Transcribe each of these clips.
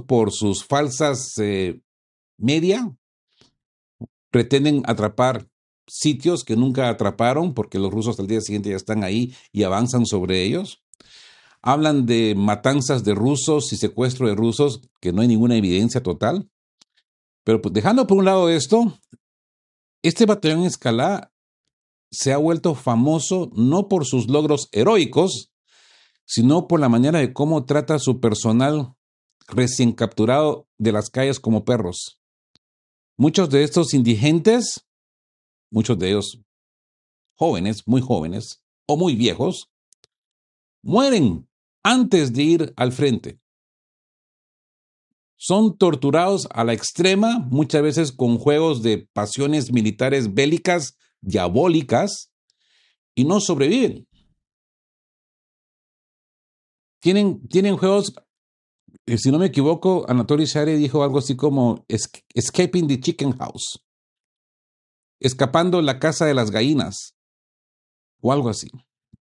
por sus falsas media, pretenden atrapar sitios que nunca atraparon porque los rusos al día siguiente ya están ahí y avanzan sobre ellos. Hablan de matanzas de rusos y secuestro de rusos, que no hay ninguna evidencia total. Pero pues, dejando por un lado esto, este batallón Escalá se ha vuelto famoso no por sus logros heroicos, sino por la manera de cómo trata a su personal recién capturado de las calles como perros. Muchos de estos indigentes, muchos de ellos jóvenes, muy jóvenes o muy viejos, mueren antes de ir al frente. Son torturados a la extrema, muchas veces con juegos de pasiones militares bélicas diabólicas, y no sobreviven. Tienen juegos, si no me equivoco, Anatoly Share dijo algo así como Escaping the Chicken House, escapando la casa de las gallinas, o algo así.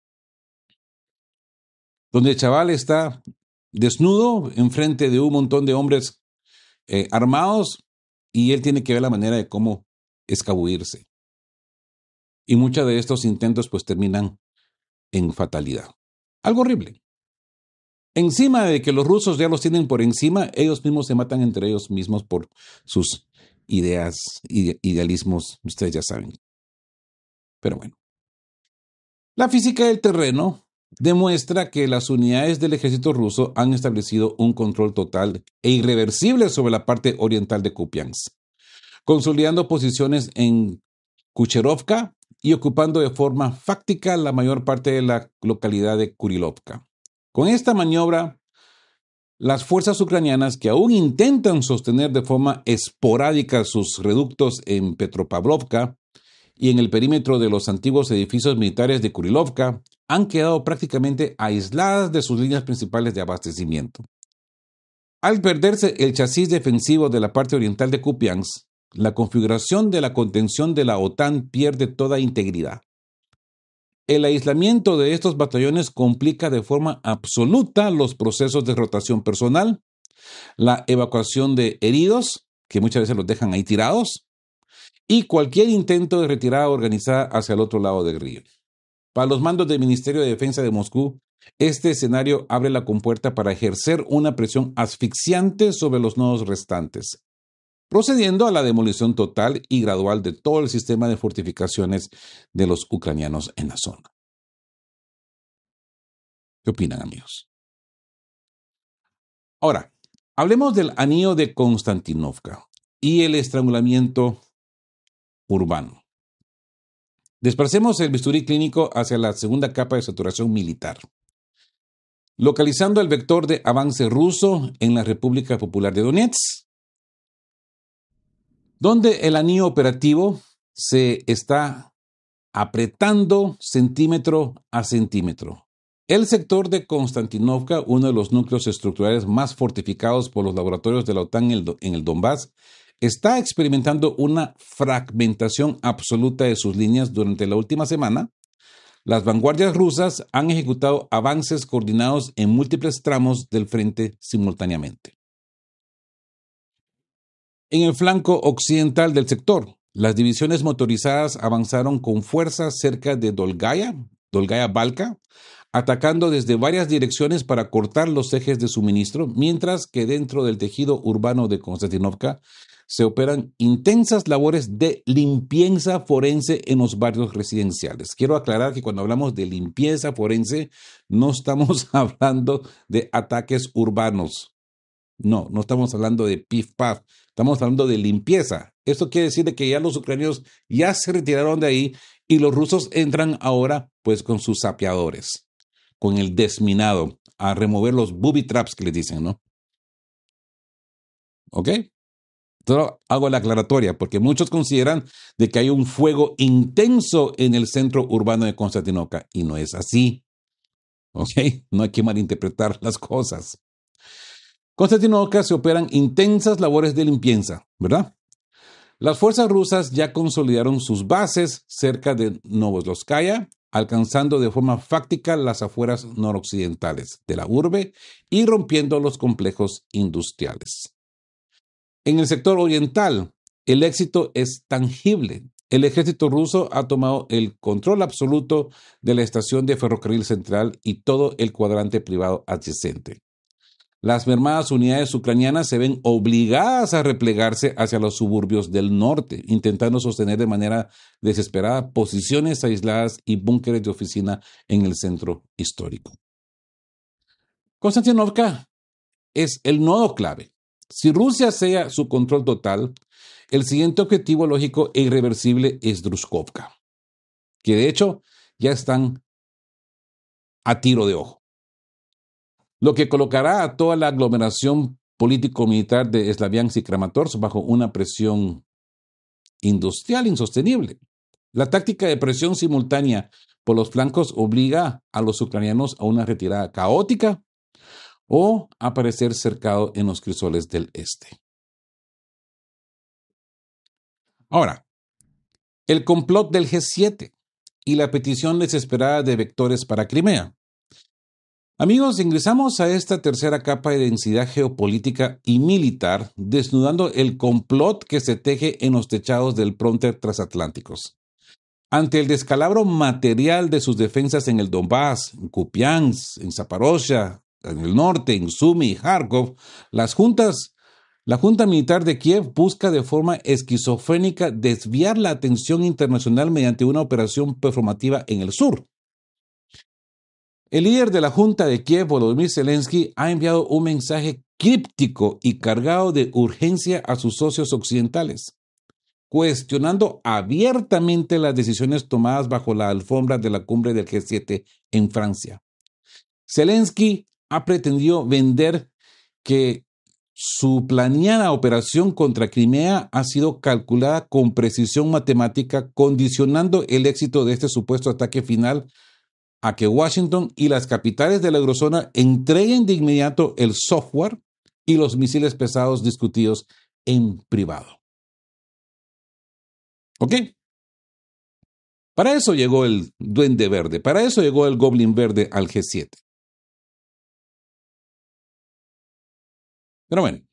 Donde el chaval está desnudo enfrente de un montón de hombres armados y él tiene que ver la manera de cómo escabullirse. Y muchos de estos intentos pues terminan en fatalidad. Algo horrible. Encima de que los rusos ya los tienen por encima, ellos mismos se matan entre ellos mismos por sus ideas, idealismos, ustedes ya saben. Pero bueno. La física del terreno demuestra que las unidades del ejército ruso han establecido un control total e irreversible sobre la parte oriental de Kupiansk, consolidando posiciones en Kucherovka y ocupando de forma fáctica la mayor parte de la localidad de Kurilovka. Con esta maniobra, las fuerzas ucranianas que aún intentan sostener de forma esporádica sus reductos en Petropavlovka y en el perímetro de los antiguos edificios militares de Kurilovka han quedado prácticamente aisladas de sus líneas principales de abastecimiento. Al perderse el chasis defensivo de la parte oriental de Kupiansk, la configuración de la contención de la OTAN pierde toda integridad. El aislamiento de estos batallones complica de forma absoluta los procesos de rotación personal, la evacuación de heridos, que muchas veces los dejan ahí tirados, y cualquier intento de retirada organizada hacia el otro lado del río. Para los mandos del Ministerio de Defensa de Moscú, este escenario abre la compuerta para ejercer una presión asfixiante sobre los nodos restantes, procediendo a la demolición total y gradual de todo el sistema de fortificaciones de los ucranianos en la zona. ¿Qué opinan, amigos? Ahora, hablemos del anillo de Konstantinovka y el estrangulamiento urbano. Desplacemos el bisturí clínico hacia la segunda capa de saturación militar, localizando el vector de avance ruso en la República Popular de Donetsk, donde el anillo operativo se está apretando centímetro a centímetro. El sector de Konstantinovka, uno de los núcleos estructurales más fortificados por los laboratorios de la OTAN en el Donbass, está experimentando una fragmentación absoluta de sus líneas durante la última semana. Las vanguardias rusas han ejecutado avances coordinados en múltiples tramos del frente simultáneamente. En el flanco occidental del sector, las divisiones motorizadas avanzaron con fuerza cerca de Dolgaya Balka, atacando desde varias direcciones para cortar los ejes de suministro, mientras que dentro del tejido urbano de Konstantinovka se operan intensas labores de limpieza forense en los barrios residenciales. Quiero aclarar que cuando hablamos de limpieza forense, no estamos hablando de ataques urbanos. No estamos hablando de pif-paf, estamos hablando de limpieza. Esto quiere decir que ya los ucranianos ya se retiraron de ahí y los rusos entran ahora pues con sus sapeadores, con el desminado, a remover los booby traps que les dicen, ¿no? ¿Ok? Solo hago la aclaratoria porque muchos consideran de que hay un fuego intenso en el centro urbano de Konstantinovka y no es así. ¿Ok? No hay que malinterpretar las cosas. Konstantinovka se operan intensas labores de limpieza, ¿verdad? Las fuerzas rusas ya consolidaron sus bases cerca de Novoslovskaya alcanzando de forma fáctica las afueras noroccidentales de la urbe y rompiendo los complejos industriales. En el sector oriental, el éxito es tangible. El ejército ruso ha tomado el control absoluto de la estación de ferrocarril central y todo el cuadrante privado adyacente. Las mermadas unidades ucranianas se ven obligadas a replegarse hacia los suburbios del norte, intentando sostener de manera desesperada posiciones aisladas y búnkeres de oficina en el centro histórico. Konstantinovka es el nodo clave. Si Rusia sella su control total, el siguiente objetivo lógico e irreversible es Druzhkovka, que de hecho ya están a tiro de ojo, lo que colocará a toda la aglomeración político-militar de Slaviansk y Kramatorsk bajo una presión industrial insostenible. La táctica de presión simultánea por los flancos obliga a los ucranianos a una retirada caótica o a parecer cercado en los crisoles del este. Ahora, el complot del G7 y la petición desesperada de vectores para Crimea. Amigos, ingresamos a esta tercera capa de densidad geopolítica y militar, desnudando el complot que se teje en los techados del fronter transatlánticos. Ante el descalabro material de sus defensas en el Donbass, en Kupiansk, en Zaporozhia, en el norte, en Sumy y Kharkov, la Junta Militar de Kiev busca de forma esquizofrénica desviar la atención internacional mediante una operación performativa en el sur. El líder de la Junta de Kiev, Volodymyr Zelensky, ha enviado un mensaje críptico y cargado de urgencia a sus socios occidentales, cuestionando abiertamente las decisiones tomadas bajo la alfombra de la cumbre del G7 en Francia. Zelensky ha pretendido vender que su planeada operación contra Crimea ha sido calculada con precisión matemática, condicionando el éxito de este supuesto ataque final a que Washington y las capitales de la eurozona entreguen de inmediato el software y los misiles pesados discutidos en privado. ¿Ok? Para eso llegó el Duende Verde, para eso llegó el Goblin Verde al G7. Pero bueno,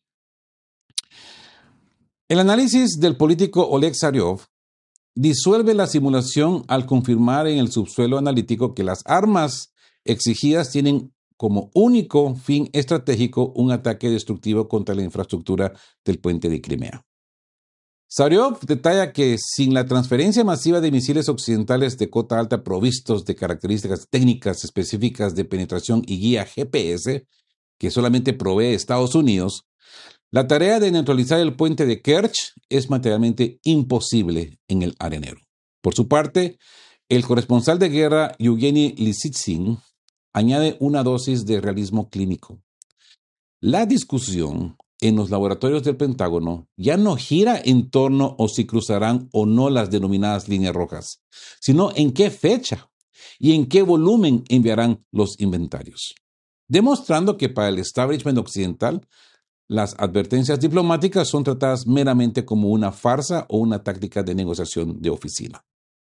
el análisis del político Oleg Zaryov disuelve la simulación al confirmar en el subsuelo analítico que las armas exigidas tienen como único fin estratégico un ataque destructivo contra la infraestructura del puente de Crimea. Zaryov detalla que sin la transferencia masiva de misiles occidentales de cota alta provistos de características técnicas específicas de penetración y guía GPS, que solamente provee Estados Unidos, la tarea de neutralizar el puente de Kerch es materialmente imposible en el arenero. Por su parte, el corresponsal de guerra Yevgeny Lisitsyn añade una dosis de realismo clínico. La discusión en los laboratorios del Pentágono ya no gira en torno a si cruzarán o no las denominadas líneas rojas, sino en qué fecha y en qué volumen enviarán los inventarios, demostrando que para el establishment occidental las advertencias diplomáticas son tratadas meramente como una farsa o una táctica de negociación de oficina.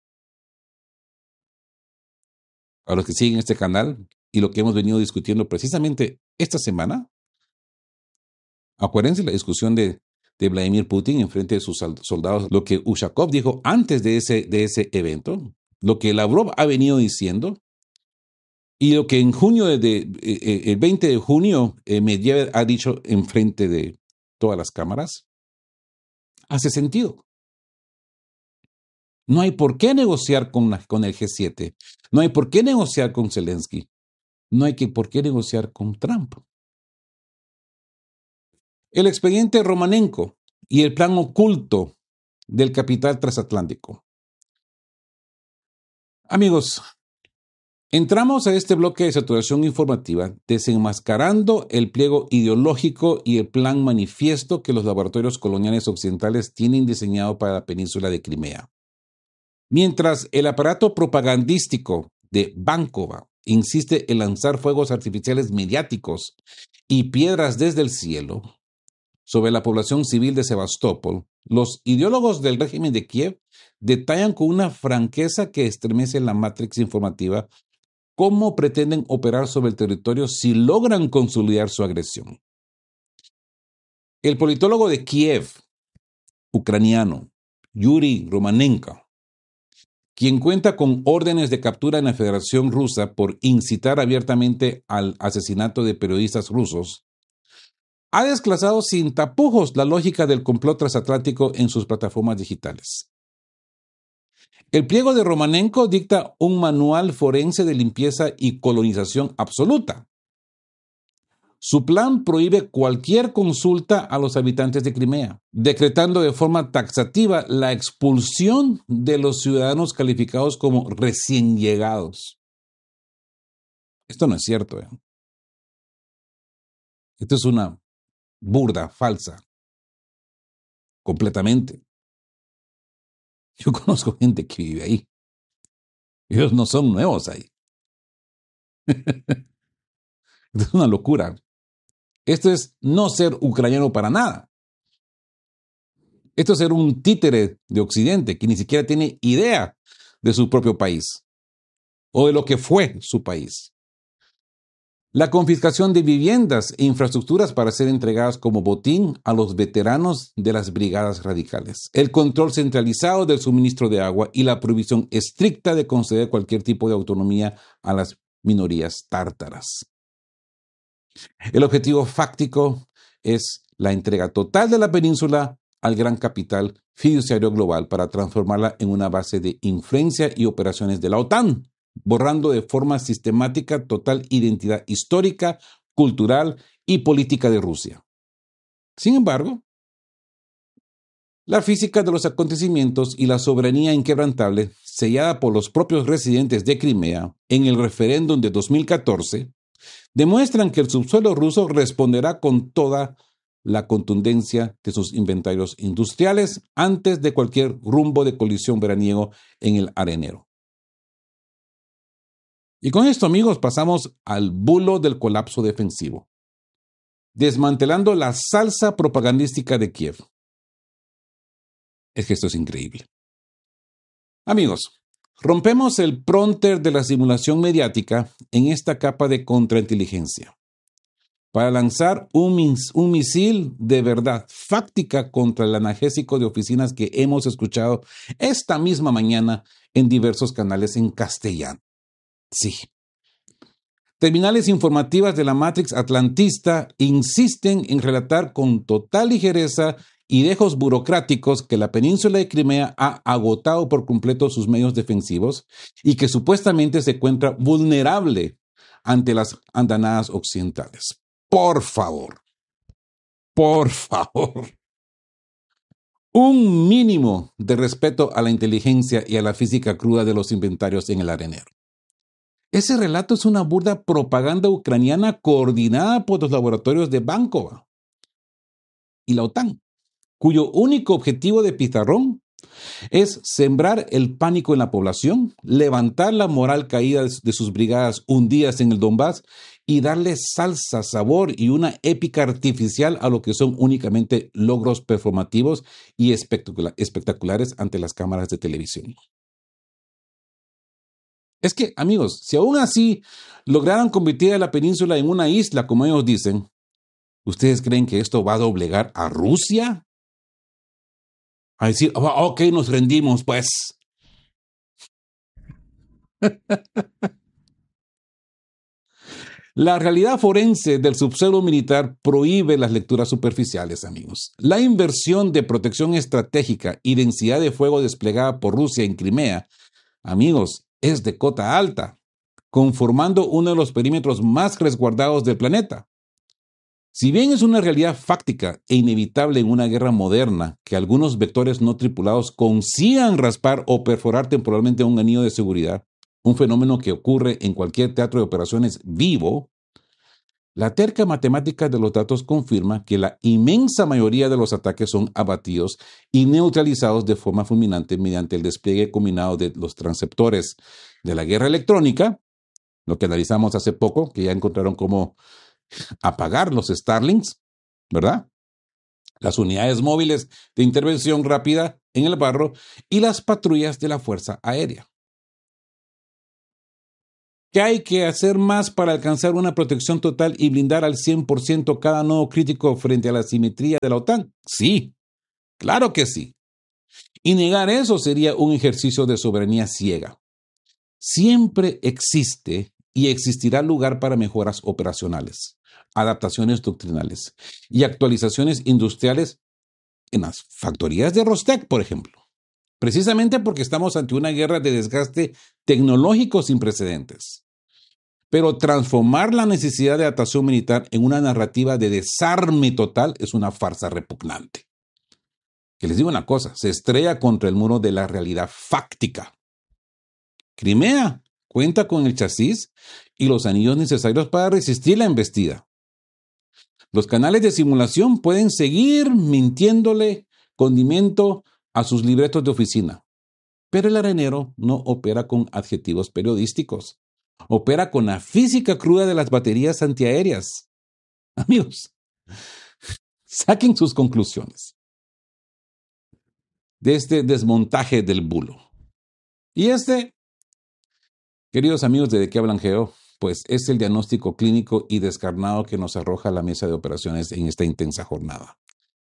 A los que siguen este canal y lo que hemos venido discutiendo precisamente esta semana, acuérdense la discusión de Vladimir Putin en frente de sus soldados, lo que Ushakov dijo antes de ese evento, lo que Lavrov ha venido diciendo, y lo que en junio, el 20 de junio, Medvedev ha dicho en frente de todas las cámaras, hace sentido. No hay por qué negociar con el G7. No hay por qué negociar con Zelensky. No hay por qué negociar con Trump. El expediente Romanenko y el plan oculto del capital transatlántico. Amigos, entramos a este bloque de saturación informativa desenmascarando el pliego ideológico y el plan manifiesto que los laboratorios coloniales occidentales tienen diseñado para la península de Crimea. Mientras el aparato propagandístico de Bankova insiste en lanzar fuegos artificiales mediáticos y piedras desde el cielo, sobre la población civil de Sebastopol, los ideólogos del régimen de Kiev detallan con una franqueza que estremece la matrix informativa cómo pretenden operar sobre el territorio si logran consolidar su agresión. El politólogo de Kiev, ucraniano, Yuri Romanenko, quien cuenta con órdenes de captura en la Federación Rusa por incitar abiertamente al asesinato de periodistas rusos, ha desclasado sin tapujos la lógica del complot transatlántico en sus plataformas digitales. El pliego de Romanenko dicta un manual forense de limpieza y colonización absoluta. Su plan prohíbe cualquier consulta a los habitantes de Crimea, decretando de forma taxativa la expulsión de los ciudadanos calificados como recién llegados. Esto no es cierto. Esto es una burda, falsa, completamente. Yo conozco gente que vive ahí. Ellos no son nuevos ahí. Esto es una locura. Esto es no ser ucraniano para nada. Esto es ser un títere de Occidente que ni siquiera tiene idea de su propio país o de lo que fue su país. La confiscación de viviendas e infraestructuras para ser entregadas como botín a los veteranos de las brigadas radicales. El control centralizado del suministro de agua y la prohibición estricta de conceder cualquier tipo de autonomía a las minorías tártaras. El objetivo fáctico es la entrega total de la península al gran capital fiduciario global para transformarla en una base de influencia y operaciones de la OTAN, borrando de forma sistemática total identidad histórica, cultural y política de Rusia. Sin embargo, la física de los acontecimientos y la soberanía inquebrantable, sellada por los propios residentes de Crimea en el referéndum de 2014, demuestran que el subsuelo ruso responderá con toda la contundencia de sus inventarios industriales antes de cualquier rumbo de colisión veraniego en el arenero. Y con esto, amigos, pasamos al bulo del colapso defensivo, desmantelando la salsa propagandística de Kiev. Es que esto es increíble. Amigos, rompemos el prompter de la simulación mediática en esta capa de contrainteligencia para lanzar un misil de verdad fáctica contra el analgésico de oficinas que hemos escuchado esta misma mañana en diversos canales en castellano. Sí. Terminales informativas de la Matrix atlantista insisten en relatar con total ligereza y dejos burocráticos que la península de Crimea ha agotado por completo sus medios defensivos y que supuestamente se encuentra vulnerable ante las andanadas occidentales. Por favor, un mínimo de respeto a la inteligencia y a la física cruda de los inventarios en el arenero. Ese relato es una burda propaganda ucraniana coordinada por los laboratorios de Bankova y la OTAN, cuyo único objetivo de pizarrón es sembrar el pánico en la población, levantar la moral caída de sus brigadas hundidas en el Donbass y darle salsa, sabor y una épica artificial a lo que son únicamente logros performativos y espectaculares ante las cámaras de televisión. Es que, amigos, si aún así lograran convertir a la península en una isla, como ellos dicen, ¿ustedes creen que esto va a doblegar a Rusia? A decir, ok, nos rendimos, pues. La realidad forense del subsuelo militar prohíbe las lecturas superficiales, amigos. La inversión de protección estratégica y densidad de fuego desplegada por Rusia en Crimea, amigos, es de cota alta, conformando uno de los perímetros más resguardados del planeta. Si bien es una realidad fáctica e inevitable en una guerra moderna que algunos vectores no tripulados consigan raspar o perforar temporalmente un anillo de seguridad, un fenómeno que ocurre en cualquier teatro de operaciones vivo, la terca matemática de los datos confirma que la inmensa mayoría de los ataques son abatidos y neutralizados de forma fulminante mediante el despliegue combinado de los transceptores de la guerra electrónica, lo que analizamos hace poco, que ya encontraron cómo apagar los Starlinks, ¿verdad? las unidades móviles de intervención rápida en el barro y las patrullas de la Fuerza Aérea. ¿Que hay que hacer más para alcanzar una protección total y blindar al 100% cada nodo crítico frente a la asimetría de la OTAN? Sí, claro que sí. Y negar eso sería un ejercicio de soberanía ciega. Siempre existe y existirá lugar para mejoras operacionales, adaptaciones doctrinales y actualizaciones industriales en las factorías de Rostec, por ejemplo. Precisamente porque estamos ante una guerra de desgaste tecnológico sin precedentes. Pero transformar la necesidad de adaptación militar en una narrativa de desarme total es una farsa repugnante. Que les digo una cosa, se estrella contra el muro de la realidad fáctica. Crimea cuenta con el chasis y los anillos necesarios para resistir la embestida. Los canales de simulación pueden seguir mintiéndole condimento a sus libretos de oficina, pero el arenero no opera con adjetivos periodísticos. Opera con la física cruda de las baterías antiaéreas. Amigos, saquen sus conclusiones de este desmontaje del bulo. Y queridos amigos de qué hablan Geo, pues es el diagnóstico clínico y descarnado que nos arroja la mesa de operaciones en esta intensa jornada.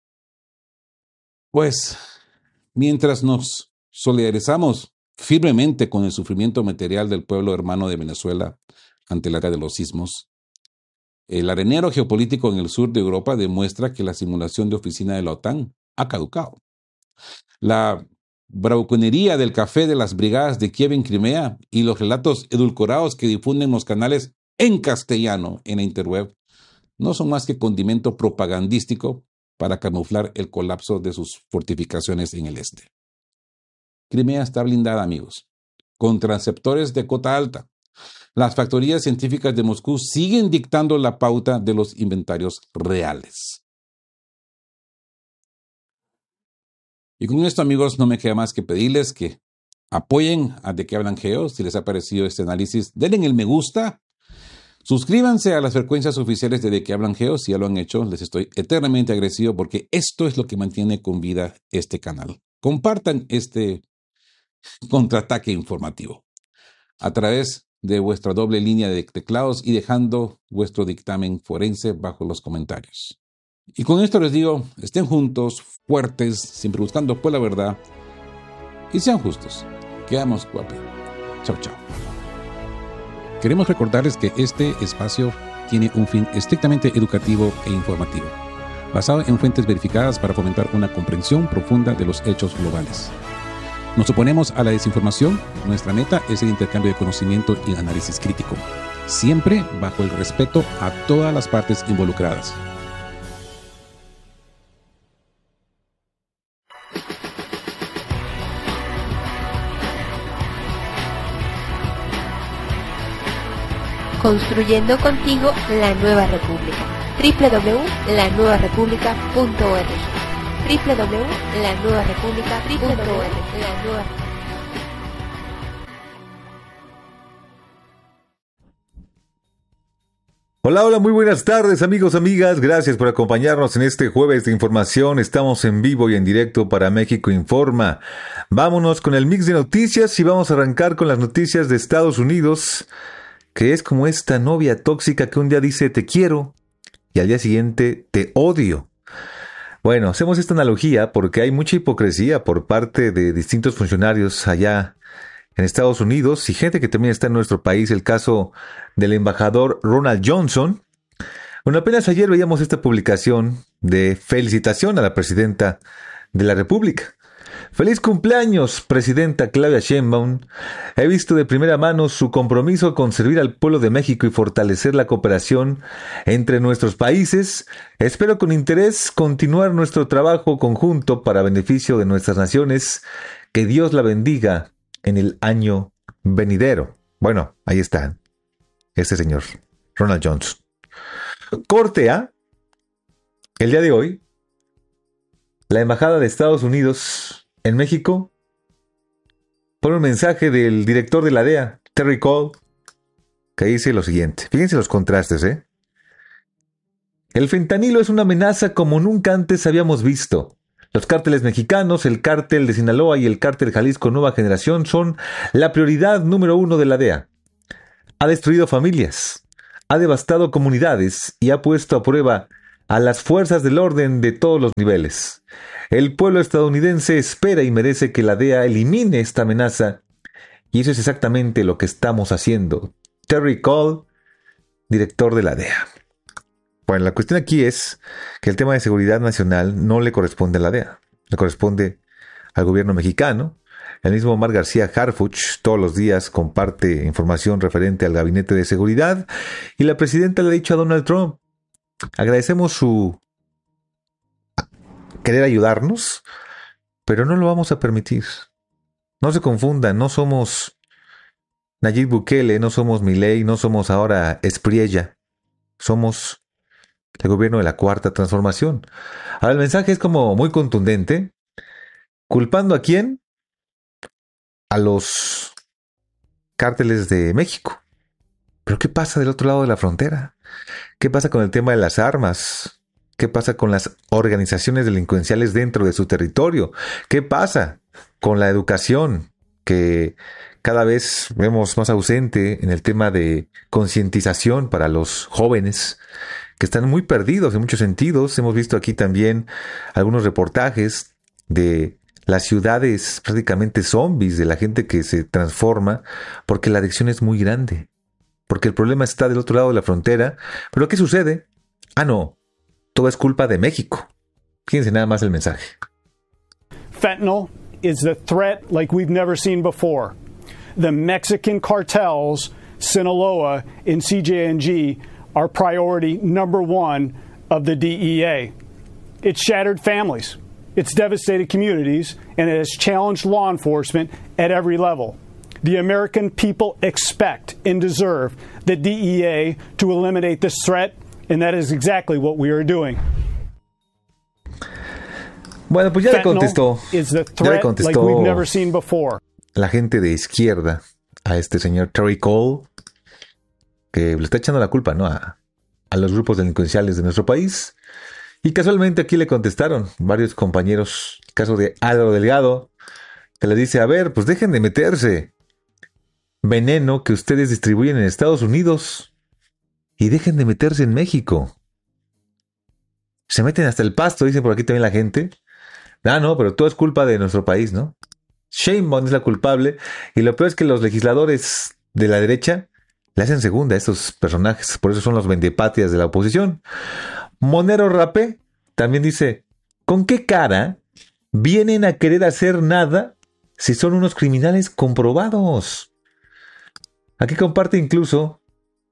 Pues, mientras nos solidarizamos firmemente con el sufrimiento material del pueblo hermano de Venezuela ante la guerra de los sismos, el arenero geopolítico en el sur de Europa demuestra que la simulación de oficina de la OTAN ha caducado. La bravuconería del café de las brigadas de Kiev en Crimea y los relatos edulcorados que difunden los canales en castellano en la interweb no son más que condimento propagandístico para camuflar el colapso de sus fortificaciones en el este. Crimea está blindada, amigos, con transceptores de cota alta. Las factorías científicas de Moscú siguen dictando la pauta de los inventarios reales. Y con esto, amigos, no me queda más que pedirles que apoyen a De Qué Hablan Geo. Si les ha parecido este análisis, denle el me gusta. Suscríbanse a las frecuencias oficiales de Qué Hablan Geo. Si ya lo han hecho, les estoy eternamente agradecido porque esto es lo que mantiene con vida este canal. Compartan este contraataque informativo a través de vuestra doble línea de teclados y dejando vuestro dictamen forense bajo los comentarios. Y con esto les digo, estén juntos, fuertes, siempre buscando por la verdad y sean justos. Quedamos guapos. Chao, chao. Queremos recordarles que este espacio tiene un fin estrictamente educativo e informativo, basado en fuentes verificadas para fomentar una comprensión profunda de los hechos globales. Nos oponemos a la desinformación. Nuestra meta es el intercambio de conocimiento y análisis crítico, siempre bajo el respeto a todas las partes involucradas. Construyendo contigo la nueva república. www.lanuevarepublica.org www.lanuevarepublica.org Hola, hola, muy buenas tardes amigos, amigas, gracias por acompañarnos en este jueves de información. Estamos en vivo y en directo para México Informa. Vámonos con el mix de noticias y vamos a arrancar con las noticias de Estados Unidos, que es como esta novia tóxica que un día dice te quiero y al día siguiente te odio. Bueno, hacemos esta analogía porque hay mucha hipocresía por parte de distintos funcionarios allá en Estados Unidos y gente que también está en nuestro país. El caso del embajador Ronald Johnson. Bueno, apenas ayer veíamos esta publicación de felicitación a la presidenta de la República. ¡Feliz cumpleaños, presidenta Claudia Sheinbaum! He visto de primera mano su compromiso con servir al pueblo de México y fortalecer la cooperación entre nuestros países. Espero con interés continuar nuestro trabajo conjunto para beneficio de nuestras naciones. Que Dios la bendiga en el año venidero. Bueno, ahí está este señor, Ronald Johnson. Corte A. El día de hoy, la Embajada de Estados Unidos en México pone un mensaje del director de la DEA, Terry Cole, que dice lo siguiente. Fíjense los contrastes, El fentanilo es una amenaza como nunca antes habíamos visto. Los cárteles mexicanos, el cártel de Sinaloa y el cártel Jalisco Nueva Generación son la prioridad número 1 de la DEA. Ha destruido familias, ha devastado comunidades y ha puesto a prueba a las fuerzas del orden de todos los niveles. El pueblo estadounidense espera y merece que la DEA elimine esta amenaza, y eso es exactamente lo que estamos haciendo. Terry Cole, director de la DEA. Bueno, la cuestión aquí es que el tema de seguridad nacional no le corresponde a la DEA, le corresponde al gobierno mexicano. El mismo Omar García Harfuch todos los días comparte información referente al gabinete de seguridad, y la presidenta le ha dicho a Donald Trump: agradecemos su querer ayudarnos, pero no lo vamos a permitir. No se confundan, no somos Nayib Bukele, no somos Milei, no somos ahora Espriella. Somos el gobierno de la Cuarta Transformación. Ahora el mensaje es como muy contundente. ¿Culpando a quién? A los cárteles de México. Pero ¿qué pasa del otro lado de la frontera? ¿Qué pasa con el tema de las armas? ¿Qué pasa con las organizaciones delincuenciales dentro de su territorio? ¿Qué pasa con la educación, que cada vez vemos más ausente en el tema de concientización para los jóvenes, que están muy perdidos en muchos sentidos? Hemos visto aquí también algunos reportajes de las ciudades prácticamente zombies, de la gente que se transforma porque la adicción es muy grande, porque el problema está del otro lado de la frontera. Pero ¿qué sucede? No, todo es culpa de México. Fíjense nada más el mensaje. Fentanyl is a threat like we've never seen before. The Mexican cartels, Sinaloa and CJNG, are priority number 1 of the DEA. It's shattered families, it's devastated communities, and it has challenged law enforcement at every level. The American people expect and deserve the DEA to eliminate this threat, and that is exactly what we are doing. Bueno, pues ya le contestó. Ya le contestó like we've never seen before. La gente de izquierda a este señor Terry Cole, que le está echando la culpa, ¿no?, a los grupos delincuenciales de nuestro país. Y casualmente aquí le contestaron varios compañeros. El caso de Álvaro Delgado, que le dice: a ver, pues dejen de meterse veneno que ustedes distribuyen en Estados Unidos y dejen de meterse en México. Se meten hasta el pasto, dicen por aquí también la gente. No, pero todo es culpa de nuestro país, ¿no? Sheinbaum es la culpable, y lo peor es que los legisladores de la derecha le hacen segunda a estos personajes. Por eso son los vendepatrias de la oposición. Monero Rapé también dice: ¿con qué cara vienen a querer hacer nada si son unos criminales comprobados? Aquí comparte incluso,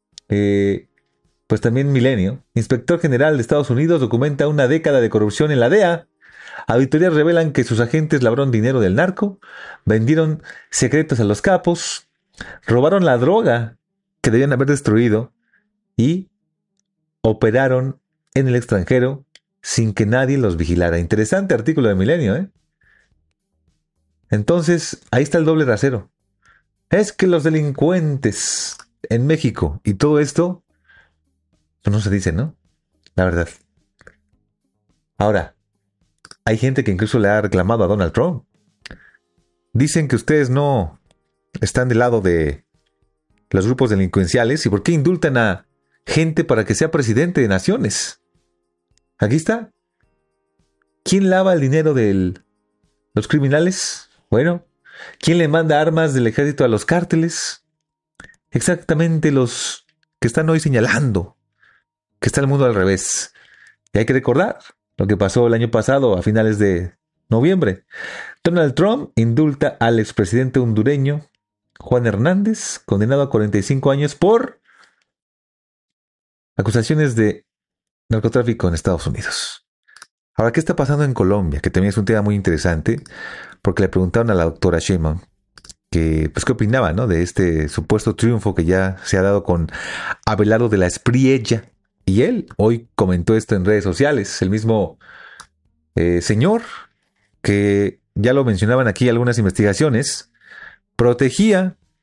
pues también Milenio. Inspector General de Estados Unidos documenta una década de corrupción en la DEA. Auditorías revelan que sus agentes lavaron dinero del narco, vendieron secretos a los capos, robaron la droga que debían haber destruido y operaron en el extranjero sin que nadie los vigilara. Interesante artículo de Milenio, ¿eh? Entonces, ahí está el doble rasero. Es que los delincuentes en México y todo esto, pues no se dice, ¿no? La verdad. Ahora, hay gente que incluso le ha reclamado a Donald Trump. Dicen que ustedes no están del lado de los grupos delincuenciales, y por qué indultan a gente para que sea presidente de naciones. Aquí está. ¿Quién lava el dinero de los criminales? Bueno, ¿quién le manda armas del ejército a los cárteles? Exactamente los que están hoy señalando que está el mundo al revés. Y hay que recordar lo que pasó el año pasado, a finales de noviembre. Donald Trump indulta al expresidente hondureño Juan Hernández, condenado a 45 años por acusaciones de narcotráfico en Estados Unidos. Ahora, ¿qué está pasando en Colombia? Que también es un tema muy interesante, porque le preguntaron a la doctora Sheinbaum que, pues, qué opinaba, ¿no?, de este supuesto triunfo que ya se ha dado con Abelardo de la Espriella. Y él hoy comentó esto en redes sociales. El mismo señor, que ya lo mencionaban aquí algunas investigaciones, protegía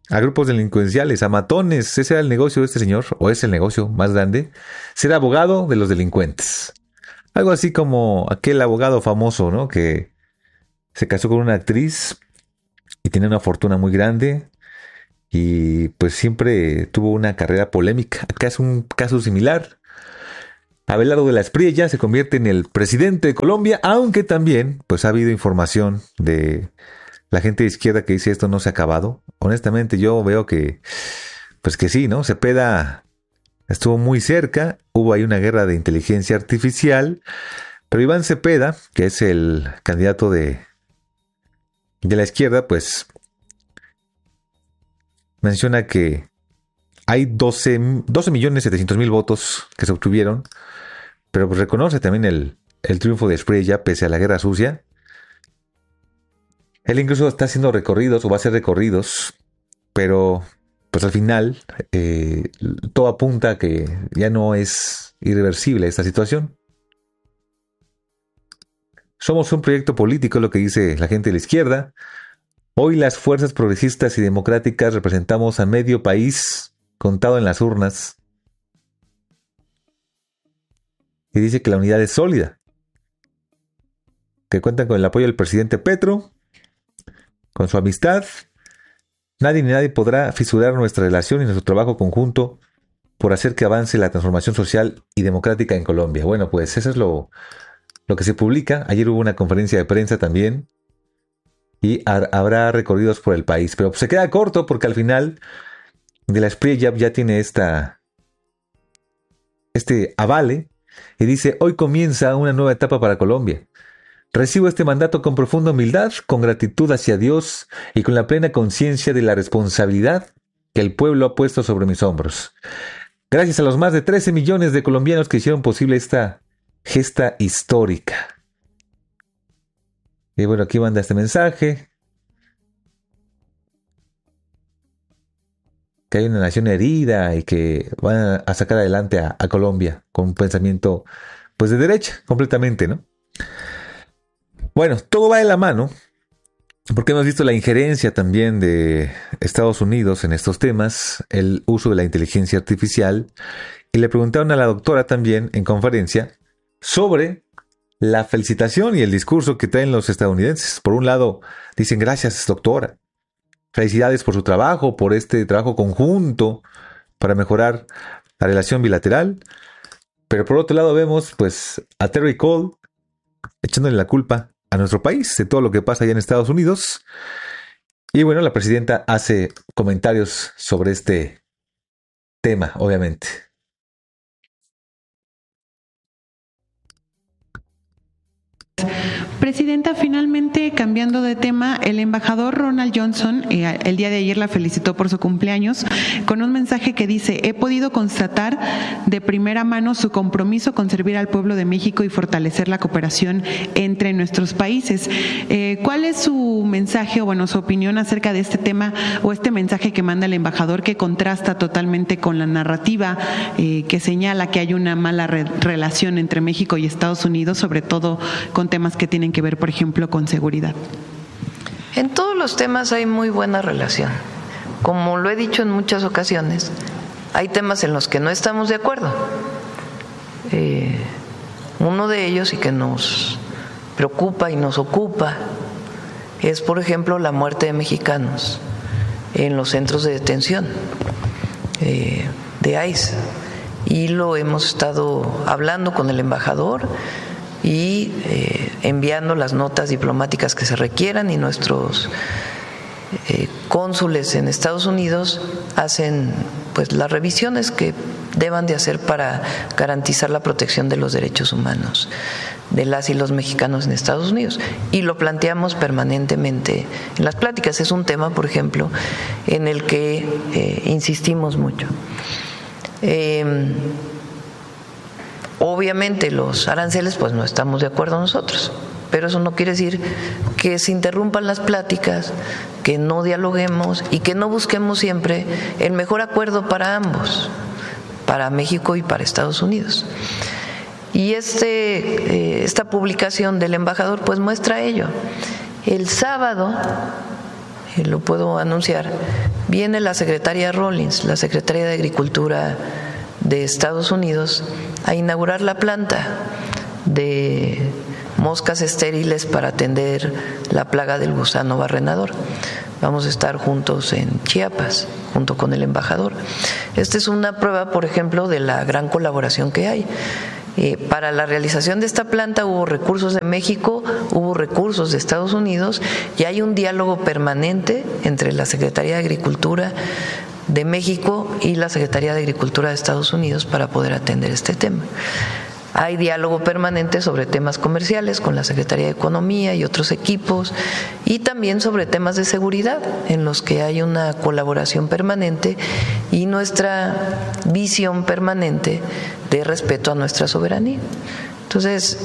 a grupos delincuenciales, a matones. Ese era el negocio de este señor, o es el negocio más grande, ser abogado de los delincuentes. Algo así como aquel abogado famoso, ¿no? Que se casó con una actriz y tenía una fortuna muy grande y pues siempre tuvo una carrera polémica. Acá es un caso similar. Abelardo de la Espriella se convierte en el presidente de Colombia, aunque también pues ha habido información de la gente de izquierda que dice esto no se ha acabado. Honestamente yo veo que pues que sí, ¿no? Cepeda estuvo muy cerca, hubo ahí una guerra de inteligencia artificial, pero Iván Cepeda, que es el candidato de la izquierda, pues menciona que hay 12.700.000 votos que se obtuvieron, pero pues reconoce también el triunfo de Espriella pese a la guerra sucia. Él incluso está haciendo recorridos o va a hacer recorridos, pero pues al final todo apunta a que ya no es irreversible esta situación. Somos un proyecto político, lo que dice la gente de la izquierda. Hoy las fuerzas progresistas y democráticas representamos a medio país contado en las urnas. Y dice que la unidad es sólida, que cuentan con el apoyo del presidente Petro, con su amistad. Nadie ni nadie podrá fisurar nuestra relación y nuestro trabajo conjunto por hacer que avance la transformación social y democrática en Colombia. Bueno, pues eso es lo que se publica. Ayer hubo una conferencia de prensa también y habrá recorridos por el país. Pero pues se queda corto porque al final de la Espriella ya tiene este avale y dice: hoy comienza una nueva etapa para Colombia. Recibo este mandato con profunda humildad, con gratitud hacia Dios y con la plena conciencia de la responsabilidad que el pueblo ha puesto sobre mis hombros. Gracias a los más de 13 millones de colombianos que hicieron posible esta gesta histórica. Y bueno, aquí manda este mensaje. Que hay una nación herida y que van a sacar adelante a Colombia con un pensamiento pues de derecha, completamente, ¿no? Bueno, todo va de la mano, porque hemos visto la injerencia también de Estados Unidos en estos temas, el uso de la inteligencia artificial, y le preguntaron a la doctora también en conferencia sobre la felicitación y el discurso que traen los estadounidenses. Por un lado, dicen: gracias, doctora, felicidades por su trabajo, por este trabajo conjunto para mejorar la relación bilateral. Pero por otro lado vemos pues a Terry Cole echándole la culpa a nuestro país de todo lo que pasa allá en Estados Unidos. Y bueno, la presidenta hace comentarios sobre este tema, obviamente. Presidenta, finalmente, cambiando de tema, el embajador Ronald Johnson el día de ayer la felicitó por su cumpleaños con un mensaje que dice: he podido constatar de primera mano su compromiso con servir al pueblo de México y fortalecer la cooperación entre nuestros países. ¿Cuál es su mensaje o bueno, su opinión acerca de este tema o este mensaje que manda el embajador, que contrasta totalmente con la narrativa que señala que hay una mala relación entre México y Estados Unidos, sobre todo con temas que tienen que ver, por ejemplo, con seguridad? En todos los temas hay muy buena relación. Como lo he dicho en muchas ocasiones, hay temas en los que no estamos de acuerdo. Uno de ellos, y que nos preocupa y nos ocupa, es, por ejemplo, la muerte de mexicanos en los centros de detención de ICE. Y lo hemos estado hablando con el embajador y enviando las notas diplomáticas que se requieran, y nuestros cónsules en Estados Unidos hacen pues las revisiones que deban de hacer para garantizar la protección de los derechos humanos de las y los mexicanos en Estados Unidos, y lo planteamos permanentemente en las pláticas. Es un tema, por ejemplo, en el que insistimos mucho. Obviamente los aranceles, pues no estamos de acuerdo nosotros, pero eso no quiere decir que se interrumpan las pláticas, que no dialoguemos y que no busquemos siempre el mejor acuerdo para ambos, para México y para Estados Unidos. Y esta publicación del embajador pues muestra ello. El sábado lo puedo anunciar, viene la secretaria Rawlings, la secretaria de Agricultura de Estados Unidos, a inaugurar la planta de moscas estériles para atender la plaga del gusano barrenador. Vamos a estar juntos en Chiapas, junto con el embajador. Esta es una prueba, por ejemplo, de la gran colaboración que hay. Para la realización de esta planta hubo recursos de México, hubo recursos de Estados Unidos y hay un diálogo permanente entre la Secretaría de Agricultura de México y la Secretaría de Agricultura de Estados Unidos para poder atender este tema. Hay diálogo permanente sobre temas comerciales con la Secretaría de Economía y otros equipos y también sobre temas de seguridad en los que hay una colaboración permanente y nuestra visión permanente de respeto a nuestra soberanía. Entonces,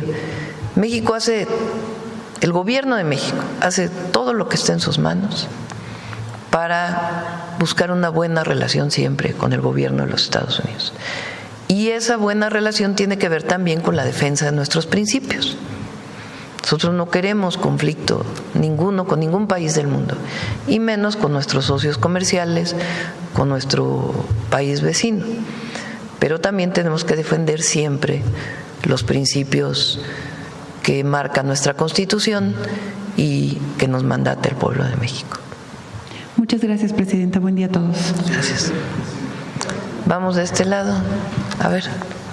el gobierno de México hace todo lo que está en sus manos para buscar una buena relación siempre con el gobierno de los Estados Unidos. Y esa buena relación tiene que ver también con la defensa de nuestros principios. Nosotros no queremos conflicto ninguno con ningún país del mundo, y menos con nuestros socios comerciales, con nuestro país vecino. Pero también tenemos que defender siempre los principios que marca nuestra Constitución y que nos mandata el pueblo de México. Muchas gracias, Presidenta. Buen día a todos. Gracias. Vamos de este lado. A ver.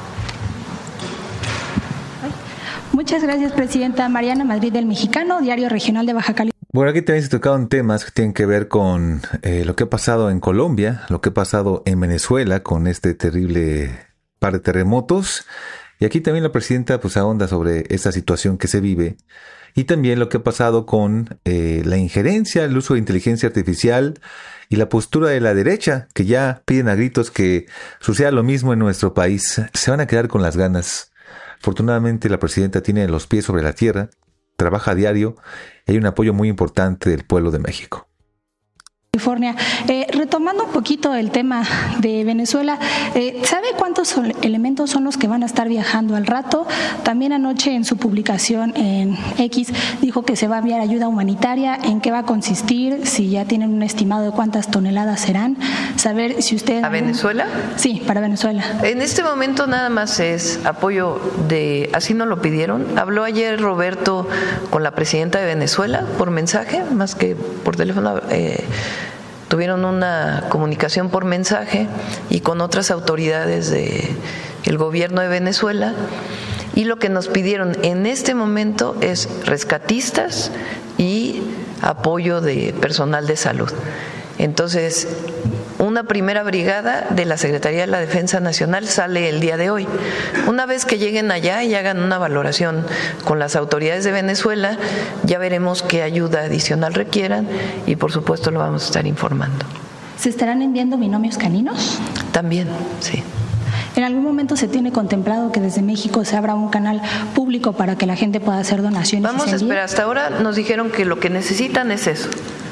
Muchas gracias, Presidenta. Mariana Madrid del Mexicano, Diario Regional de Baja California. Bueno, aquí también se tocaron temas que tienen que ver con lo que ha pasado en Colombia, lo que ha pasado en Venezuela con este terrible par de terremotos. Y aquí también la Presidenta pues ahonda sobre esta situación que se vive. Y también lo que ha pasado con la injerencia, el uso de inteligencia artificial y la postura de la derecha, que ya piden a gritos que suceda lo mismo en nuestro país. Se van a quedar con las ganas. Afortunadamente la Presidenta tiene los pies sobre la tierra, trabaja a diario y hay un apoyo muy importante del pueblo de México. California. Retomando un poquito el tema de Venezuela, ¿sabe cuántos elementos son los que van a estar viajando al rato? También anoche en su publicación en X dijo que se va a enviar ayuda humanitaria. ¿En qué va a consistir? Si ya tienen un estimado de cuántas toneladas serán. Saber si usted... ¿A Venezuela? Sí, para Venezuela. En este momento nada más es apoyo de... Así nos lo pidieron. Habló ayer Roberto con la presidenta de Venezuela por mensaje, más que por teléfono. Tuvieron una comunicación por mensaje y con otras autoridades del gobierno de Venezuela, y lo que nos pidieron en este momento es rescatistas y apoyo de personal de salud. Entonces, una primera brigada de la Secretaría de la Defensa Nacional sale el día de hoy. Una vez que lleguen allá y hagan una valoración con las autoridades de Venezuela, ya veremos qué ayuda adicional requieran y por supuesto lo vamos a estar informando. ¿Se estarán enviando binomios caninos? También, sí. ¿En algún momento se tiene contemplado que desde México se abra un canal público para que la gente pueda hacer donaciones? Vamos a esperar. Hasta ahora nos dijeron que lo que necesitan es eso.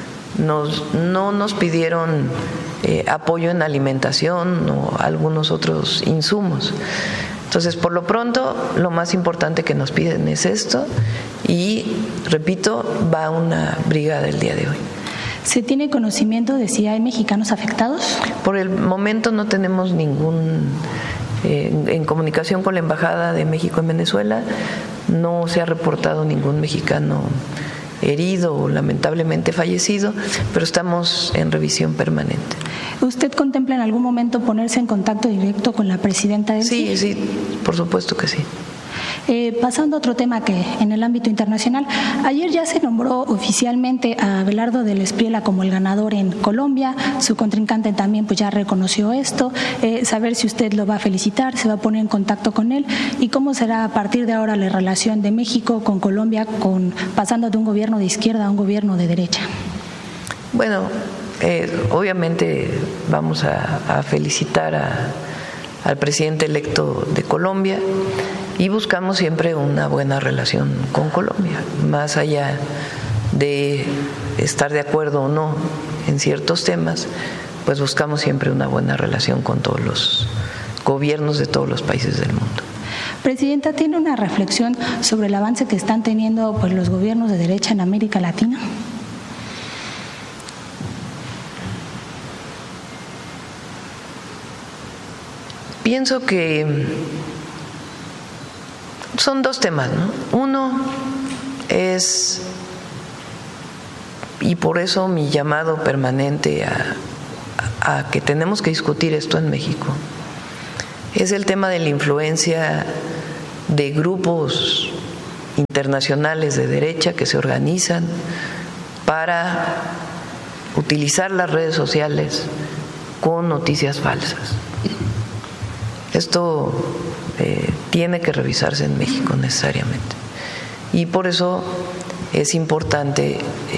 No nos pidieron apoyo en alimentación o algunos otros insumos. Entonces, por lo pronto, lo más importante que nos piden es esto y, repito, va una brigada el día de hoy. ¿Se tiene conocimiento de si hay mexicanos afectados? Por el momento no tenemos ningún... en comunicación con la Embajada de México en Venezuela no se ha reportado ningún mexicano herido o lamentablemente fallecido, pero estamos en revisión permanente. ¿Usted contempla en algún momento ponerse en contacto directo con la presidenta del Sí, sí, por supuesto que sí. Pasando a otro tema que en el ámbito internacional, ayer ya se nombró oficialmente a Abelardo del Espriella como el ganador en Colombia. Su contrincante también pues ya reconoció esto. Saber si usted lo va a felicitar, se va a poner en contacto con él y cómo será a partir de ahora la relación de México con Colombia, pasando de un gobierno de izquierda a un gobierno de derecha. Bueno, obviamente vamos a felicitar al presidente electo de Colombia y buscamos siempre una buena relación con Colombia, más allá de estar de acuerdo o no en ciertos temas, pues buscamos siempre una buena relación con todos los gobiernos de todos los países del mundo. Presidenta, ¿tiene una reflexión sobre el avance que están teniendo pues los gobiernos de derecha en América Latina? pienso que son dos temas, ¿no? Uno es, y por eso mi llamado permanente a que tenemos que discutir esto en México, es el tema de la influencia de grupos internacionales de derecha que se organizan para utilizar las redes sociales con noticias falsas. Esto tiene que revisarse en México necesariamente. Y por eso es importante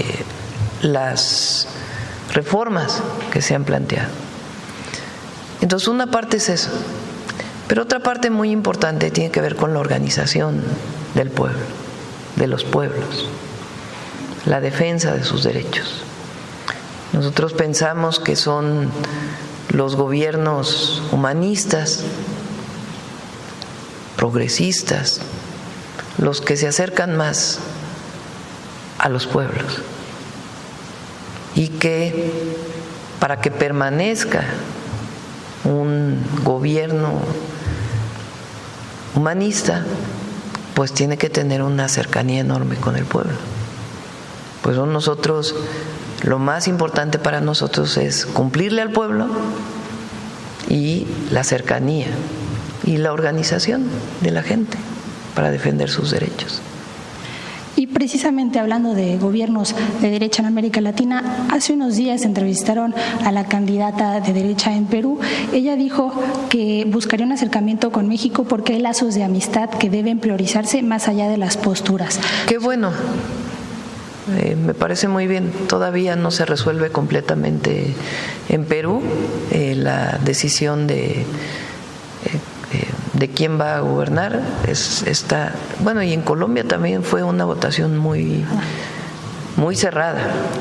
las reformas que se han planteado. Entonces, una parte es eso. Pero otra parte muy importante tiene que ver con la organización del pueblo, de los pueblos, la defensa de sus derechos. Nosotros pensamos que son los gobiernos humanistas, progresistas, los que se acercan más a los pueblos y que para que permanezca un gobierno humanista, pues tiene que tener una cercanía enorme con el pueblo. Pues nosotros, lo más importante para nosotros es cumplirle al pueblo y la cercanía y la organización de la gente para defender sus derechos. Y precisamente hablando de gobiernos de derecha en América Latina, hace unos días entrevistaron a la candidata de derecha en Perú. Ella dijo que buscaría un acercamiento con México porque hay lazos de amistad que deben priorizarse más allá de las posturas. Qué bueno, me parece muy bien. Todavía no se resuelve completamente en Perú la decisión de quién va a gobernar. Bueno, y en Colombia también fue una votación muy cerrada.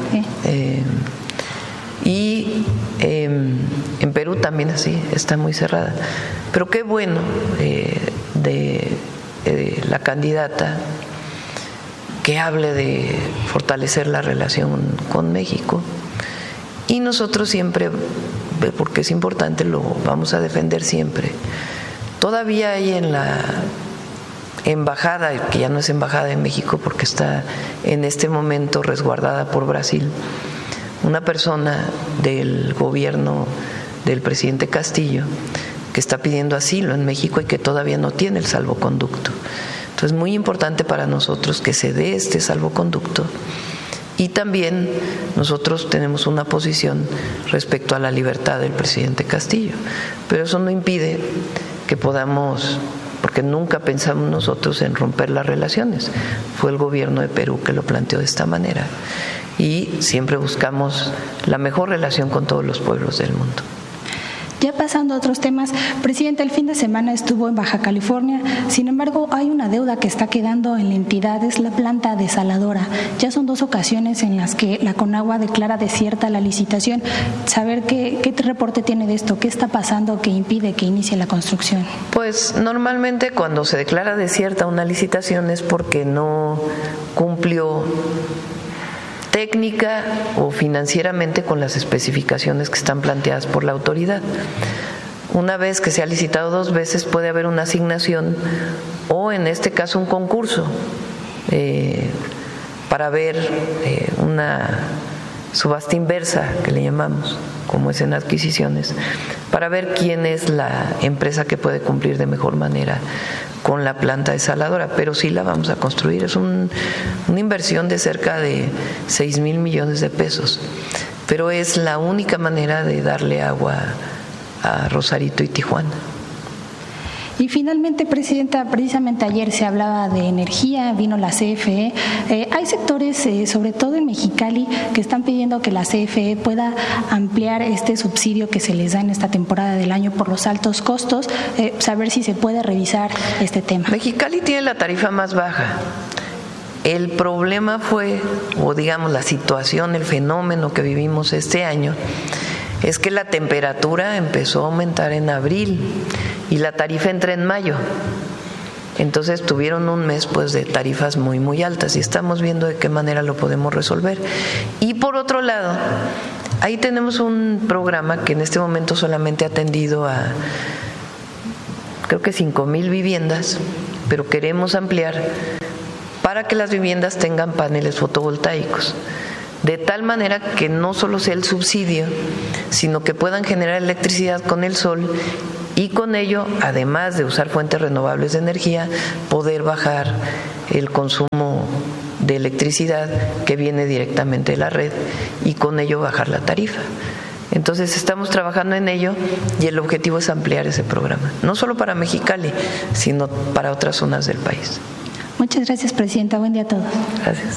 Y en Perú también así, está muy cerrada. Pero qué bueno de la candidata que hable de fortalecer la relación con México. Y nosotros siempre, porque es importante, lo vamos a defender siempre. Todavía hay en la embajada, que ya no es embajada en México porque está en este momento resguardada por Brasil, una persona del gobierno del presidente Castillo que está pidiendo asilo en México y que todavía no tiene el salvoconducto. Entonces, es muy importante para nosotros que se dé este salvoconducto. Y también nosotros tenemos una posición respecto a la libertad del presidente Castillo, pero eso no impide que podamos, porque nunca pensamos nosotros en romper las relaciones. Fue el gobierno de Perú que lo planteó de esta manera y siempre buscamos la mejor relación con todos los pueblos del mundo. Ya pasando a otros temas, presidente, el fin de semana estuvo en Baja California, sin embargo hay una deuda que está quedando en la entidad, es la planta desaladora. Ya son 2 ocasiones en las que la Conagua declara desierta la licitación. Saber qué reporte tiene de esto, qué está pasando que impide que inicie la construcción. Pues normalmente cuando se declara desierta una licitación es porque no cumplió técnica o financieramente con las especificaciones que están planteadas por la autoridad. Una vez que se ha licitado 2 veces puede haber una asignación o en este caso un concurso para ver una subasta inversa que le llamamos, como es en adquisiciones, para ver quién es la empresa que puede cumplir de mejor manera con la planta desaladora, pero sí la vamos a construir. Es una inversión de cerca de 6,000 millones de pesos, pero es la única manera de darle agua a Rosarito y Tijuana. Y finalmente, presidenta, precisamente ayer se hablaba de energía, vino la CFE. Hay sectores, sobre todo en Mexicali, que están pidiendo que la CFE pueda ampliar este subsidio que se les da en esta temporada del año por los altos costos, saber si se puede revisar este tema. Mexicali tiene la tarifa más baja. El problema fue, o digamos la situación, el fenómeno que vivimos este año, es que la temperatura empezó a aumentar en abril y la tarifa entra en mayo. Entonces tuvieron un mes pues de tarifas muy muy altas y estamos viendo de qué manera lo podemos resolver. Y por otro lado, ahí tenemos un programa que en este momento solamente ha atendido a creo que 5,000 viviendas, pero queremos ampliar para que las viviendas tengan paneles fotovoltaicos, de tal manera que no solo sea el subsidio, sino que puedan generar electricidad con el sol y con ello, además de usar fuentes renovables de energía, poder bajar el consumo de electricidad que viene directamente de la red y con ello bajar la tarifa. Entonces estamos trabajando en ello y el objetivo es ampliar ese programa, no solo para Mexicali, sino para otras zonas del país. Muchas gracias, Presidenta. Buen día a todos. Gracias.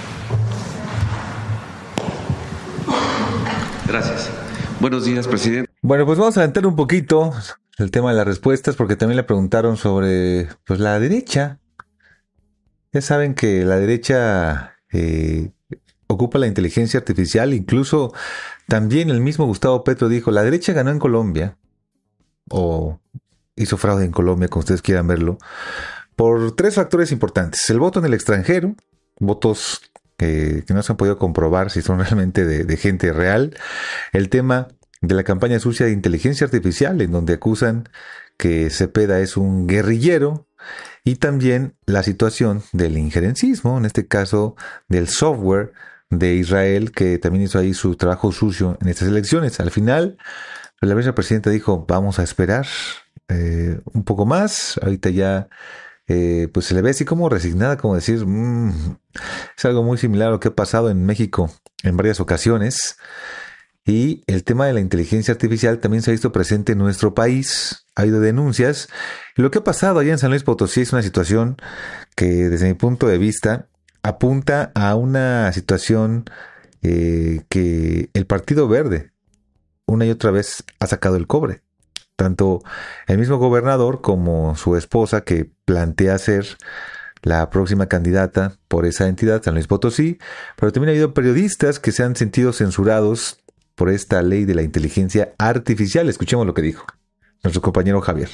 Gracias. Buenos días, presidente. Bueno, pues vamos a adelantar un poquito el tema de las respuestas, porque también le preguntaron sobre pues la derecha. Ya saben que la derecha ocupa la inteligencia artificial. Incluso también el mismo Gustavo Petro dijo, la derecha ganó en Colombia, o hizo fraude en Colombia, como ustedes quieran verlo, por 3 factores importantes. El voto en el extranjero, votos que no se han podido comprobar si son realmente de gente real. El tema de la campaña sucia de inteligencia artificial, en donde acusan que Cepeda es un guerrillero. Y también la situación del injerencismo, en este caso del software de Israel, que también hizo ahí su trabajo sucio en estas elecciones. Al final, la vicepresidenta dijo, vamos a esperar un poco más. Ahorita ya pues se le ve así como resignada, como decir, es algo muy similar a lo que ha pasado en México en varias ocasiones. Y el tema de la inteligencia artificial también se ha visto presente en nuestro país. Ha habido denuncias. Lo que ha pasado allá en San Luis Potosí es una situación que, desde mi punto de vista, apunta a una situación que el Partido Verde una y otra vez ha sacado el cobre. Tanto el mismo gobernador como su esposa, que plantea ser la próxima candidata por esa entidad, San Luis Potosí, pero también ha habido periodistas que se han sentido censurados por esta ley de la inteligencia artificial. Escuchemos lo que dijo nuestro compañero Javier.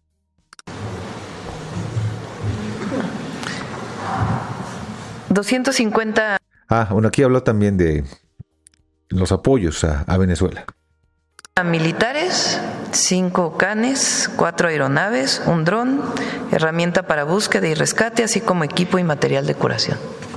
$250. Bueno, aquí habló también de los apoyos a Venezuela. Militares, 5 canes, 4 aeronaves, un dron, herramienta para búsqueda y rescate, así como equipo y material de curación.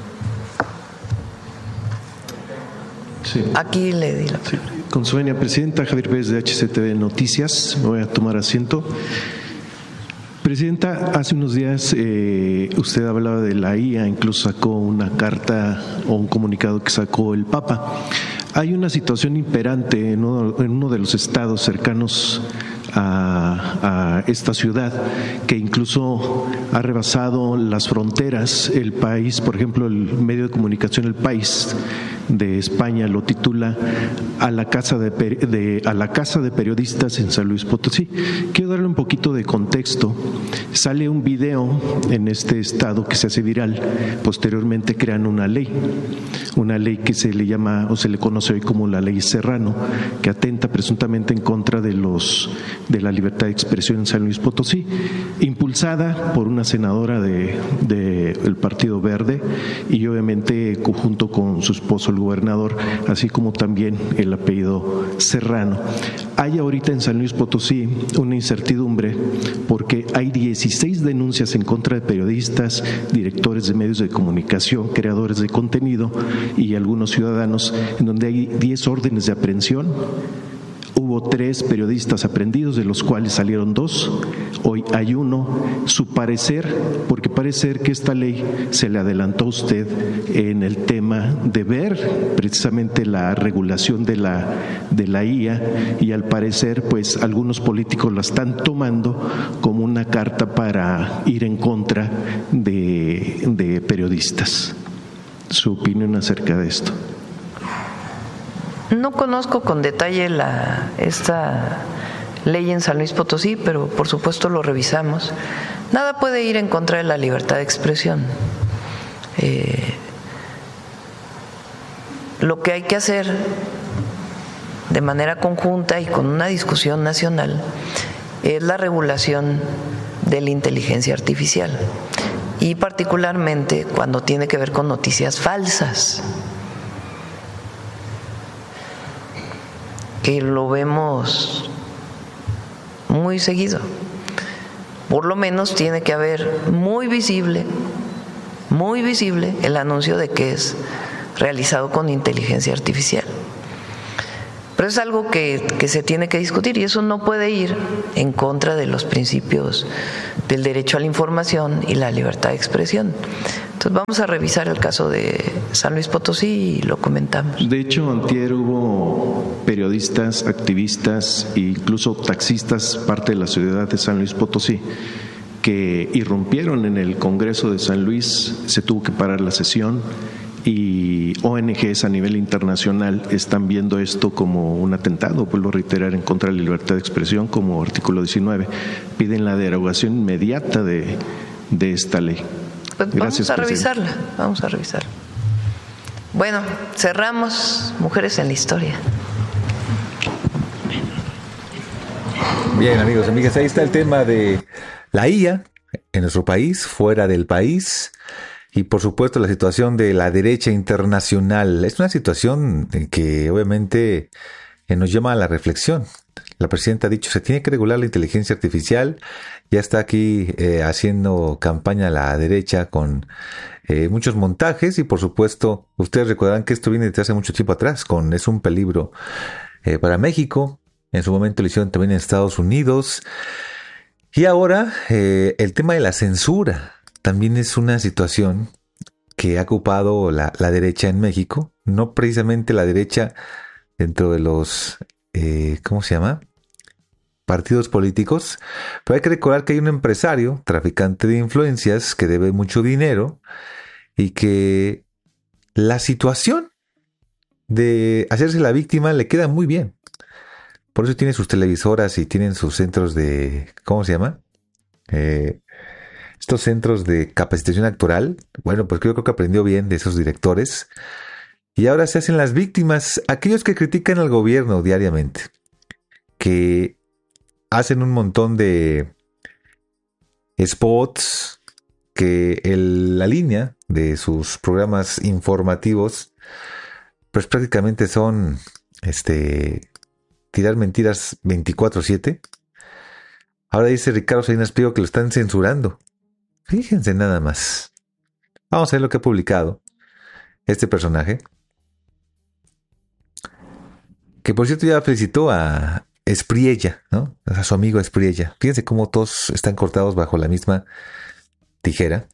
Sí. Aquí le di la palabra. Sí. Con su venia, presidenta, Javier Pérez de HCTV Noticias. Me voy a tomar asiento. Presidenta, hace unos días usted hablaba de la IA, incluso sacó una carta o un comunicado que sacó el Papa. Hay una situación imperante en uno de los estados cercanos a esta ciudad, que incluso ha rebasado las fronteras. El país, por ejemplo, el medio de comunicación El País de España lo titula a la casa de periodistas en San Luis Potosí. Quiero darle un poquito de contexto. Sale un video en este estado que se hace viral. Posteriormente crean una ley que se le llama, o se le conoce hoy como la ley Serrano, que atenta presuntamente en contra de la libertad de expresión en San Luis Potosí, impulsada por una senadora del Partido Verde y obviamente junto con su esposo el gobernador, así como también el apellido Serrano. Hay ahorita en San Luis Potosí una incertidumbre porque hay 16 denuncias en contra de periodistas, directores de medios de comunicación, creadores de contenido y algunos ciudadanos, en donde hay 10 órdenes de aprehensión. Hubo 3 periodistas aprehendidos, de los cuales salieron 2. Hoy hay 1. Su parecer, porque parece que esta ley se le adelantó a usted en el tema de ver precisamente la regulación de la IA, y al parecer pues algunos políticos la están tomando como una carta para ir en contra de periodistas. Su opinión acerca de esto. No conozco con detalle esta ley en San Luis Potosí, pero por supuesto lo revisamos. Nada puede ir en contra de la libertad de expresión. Lo que hay que hacer de manera conjunta y con una discusión nacional es la regulación de la inteligencia artificial, y particularmente cuando tiene que ver con noticias falsas, que lo vemos muy seguido. por lo menos tiene que haber muy visible el anuncio de que es realizado con inteligencia artificial. Pero es algo que se tiene que discutir y eso no puede ir en contra de los principios del derecho a la información y la libertad de expresión. Entonces vamos a revisar el caso de San Luis Potosí y lo comentamos. De hecho, antier hubo periodistas, activistas e incluso taxistas, parte de la ciudad de San Luis Potosí, que irrumpieron en el Congreso de San Luis. Se tuvo que parar la sesión y ONGs a nivel internacional están viendo esto como un atentado, vuelvo a reiterar, en contra de la libertad de expresión, como artículo 19. Piden la derogación inmediata de esta ley. Pues Gracias, vamos a revisarla. Bueno, cerramos Mujeres en la Historia. Bien, amigos, amigas, ahí está el tema de la IA en nuestro país, fuera del país, y por supuesto la situación de la derecha internacional. Es una situación que obviamente nos llama a la reflexión. La presidenta ha dicho, se tiene que regular la inteligencia artificial. Ya está aquí haciendo campaña la derecha con muchos montajes y por supuesto ustedes recordarán que esto viene desde hace mucho tiempo atrás. Es un peligro para México. En su momento lo hicieron también en Estados Unidos. Y ahora el tema de la censura también es una situación que ha ocupado la derecha en México. No precisamente la derecha dentro de los, ¿cómo se llama?, partidos políticos, pero hay que recordar que hay un empresario, traficante de influencias, que debe mucho dinero y que la situación de hacerse la víctima le queda muy bien. Por eso tiene sus televisoras y tienen sus centros de, ¿cómo se llama?, estos centros de capacitación actoral. Bueno, pues yo creo que aprendió bien de esos directores. Y ahora se hacen las víctimas, aquellos que critican al gobierno diariamente, que hacen un montón de spots, que la línea de sus programas informativos, pues prácticamente son tirar mentiras 24/7. Ahora dice Ricardo Salinas Pliego que lo están censurando. Fíjense nada más. Vamos a ver lo que ha publicado este personaje, que por cierto ya felicitó a Espriella, ¿no?, a su amigo Espriella. Fíjense cómo todos están cortados bajo la misma tijera.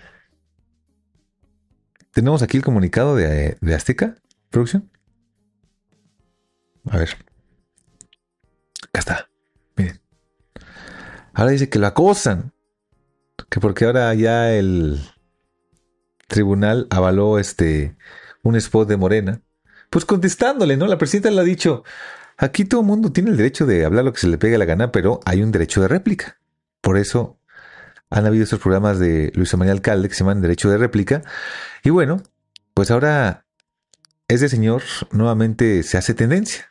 Tenemos aquí el comunicado de Azteca, producción. A ver. Acá está. Miren. Ahora dice que lo acosan. Que porque ahora ya el tribunal avaló un spot de Morena. Pues contestándole, ¿no? La presidenta le ha dicho, aquí todo el mundo tiene el derecho de hablar lo que se le pegue la gana, pero hay un derecho de réplica. Por eso han habido estos programas de Luis María Alcalde que se llaman Derecho de Réplica. Y bueno, pues ahora ese señor nuevamente se hace tendencia.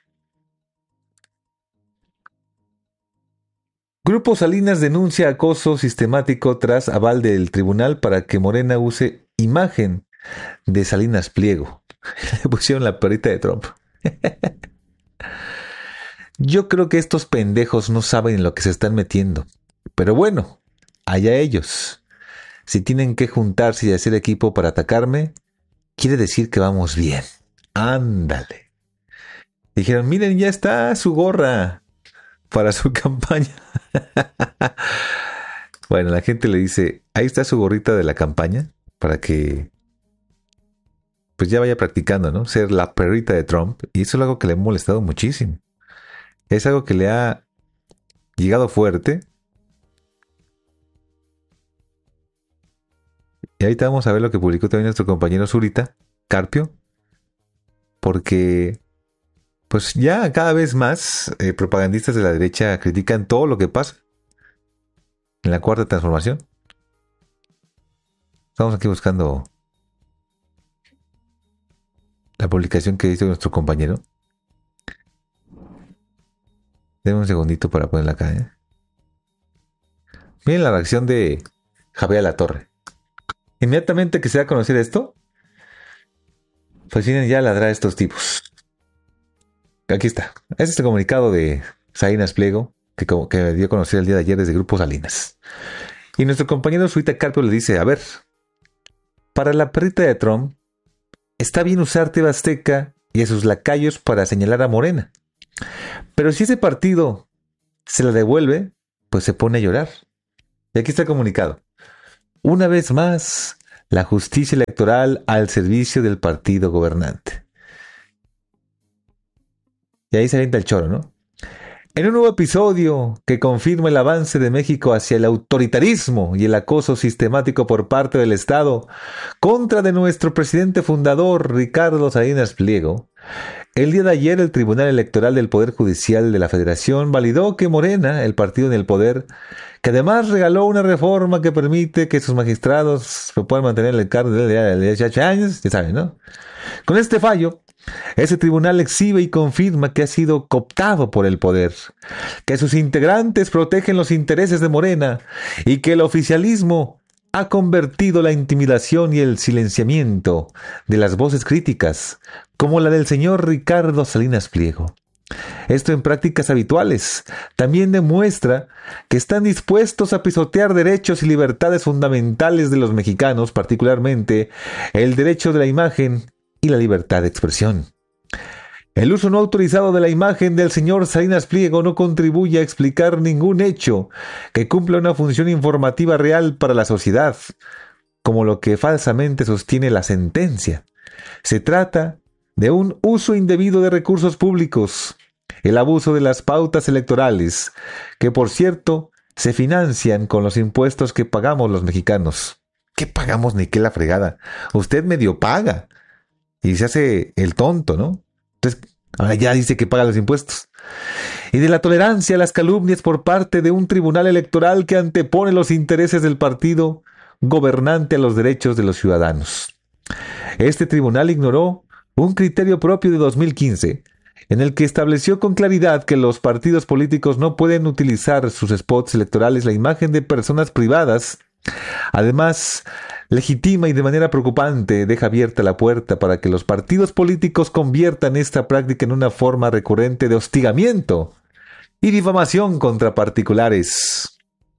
Grupo Salinas denuncia acoso sistemático tras aval del tribunal para que Morena use imagen de Salinas Pliego. Le pusieron la perrita de Trump. Yo creo que estos pendejos no saben en lo que se están metiendo. Pero bueno, allá ellos. Si tienen que juntarse y hacer equipo para atacarme, quiere decir que vamos bien. Ándale. Dijeron, miren, ya está su gorra para su campaña. Bueno, la gente le dice, ahí está su gorrita de la campaña para que pues ya vaya practicando, ¿no? Ser la perrita de Trump. Y eso es algo que le ha molestado muchísimo. Es algo que le ha llegado fuerte. Y ahorita vamos a ver lo que publicó también nuestro compañero Zurita, Carpio. Porque pues ya cada vez más propagandistas de la derecha critican todo lo que pasa en la Cuarta Transformación. Estamos aquí buscando la publicación que hizo nuestro compañero. Denme un segundito para ponerla acá, ¿eh? Miren la reacción de Javier Alatorre. Inmediatamente que se da a conocer esto, pues vienen ya a ladrar a estos tipos. Aquí está. Este es el comunicado de Salinas Pliego, que dio a conocer el día de ayer desde Grupo Salinas. Y nuestro compañero Zuita Carpio le dice, a ver, para la perrita de Trump, está bien usar TV Azteca y a sus lacayos para señalar a Morena. Pero si ese partido se la devuelve, pues se pone a llorar. Y aquí está el comunicado. Una vez más, la justicia electoral al servicio del partido gobernante. Y ahí se avienta el choro, ¿no? En un nuevo episodio que confirma el avance de México hacia el autoritarismo y el acoso sistemático por parte del Estado contra de nuestro presidente fundador Ricardo Salinas Pliego, el día de ayer el Tribunal Electoral del Poder Judicial de la Federación validó que Morena, el partido en el poder, que además regaló una reforma que permite que sus magistrados puedan mantener el cargo de 18 años, ya saben, ¿no? Con este fallo, ese tribunal exhibe y confirma que ha sido cooptado por el poder, que sus integrantes protegen los intereses de Morena y que el oficialismo ha convertido la intimidación y el silenciamiento de las voces críticas, como la del señor Ricardo Salinas Pliego. Esto en prácticas habituales también demuestra que están dispuestos a pisotear derechos y libertades fundamentales de los mexicanos, particularmente el derecho de la imagen y la libertad de expresión. El uso no autorizado de la imagen del señor Salinas Pliego no contribuye a explicar ningún hecho que cumpla una función informativa real para la sociedad, como lo que falsamente sostiene la sentencia. Se trata de un uso indebido de recursos públicos, el abuso de las pautas electorales, que por cierto se financian con los impuestos que pagamos los mexicanos. ¿Qué pagamos ni qué la fregada? Usted medio paga y se hace el tonto, ¿no? Entonces, ahora ya dice que paga los impuestos. Y de la tolerancia a las calumnias por parte de un tribunal electoral que antepone los intereses del partido gobernante a los derechos de los ciudadanos. Este tribunal ignoró un criterio propio de 2015, en el que estableció con claridad que los partidos políticos no pueden utilizar sus spots electorales la imagen de personas privadas. Además, legitima y de manera preocupante deja abierta la puerta para que los partidos políticos conviertan esta práctica en una forma recurrente de hostigamiento y difamación contra particulares.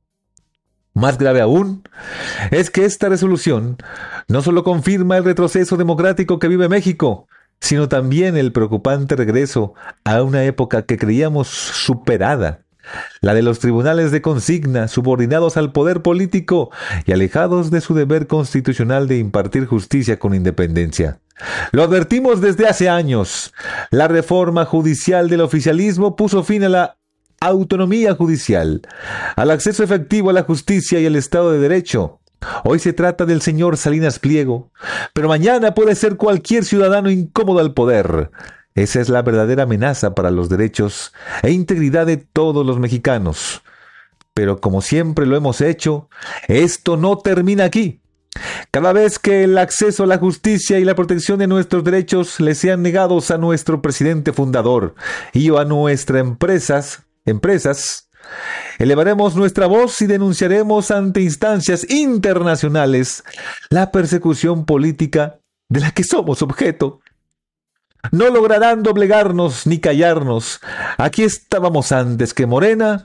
Más grave aún es que esta resolución no solo confirma el retroceso democrático que vive México, sino también el preocupante regreso a una época que creíamos superada, la de los tribunales de consigna subordinados al poder político y alejados de su deber constitucional de impartir justicia con independencia. Lo advertimos desde hace años. La reforma judicial del oficialismo puso fin a la autonomía judicial, al acceso efectivo a la justicia y al Estado de Derecho. Hoy se trata del señor Salinas Pliego, pero mañana puede ser cualquier ciudadano incómodo al poder. Esa es la verdadera amenaza para los derechos e integridad de todos los mexicanos. Pero como siempre lo hemos hecho, esto no termina aquí. Cada vez que el acceso a la justicia y la protección de nuestros derechos le sean negados a nuestro presidente fundador y a nuestras empresas, elevaremos nuestra voz y denunciaremos ante instancias internacionales la persecución política de la que somos objeto. No lograrán doblegarnos ni callarnos. Aquí estábamos antes que Morena